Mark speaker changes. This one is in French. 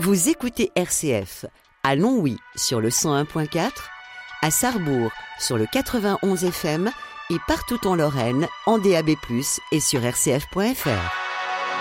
Speaker 1: Vous écoutez RCF à Longwy sur le 101.4, à Sarrebourg sur le 91 FM et partout en Lorraine en DAB+, et sur rcf.fr.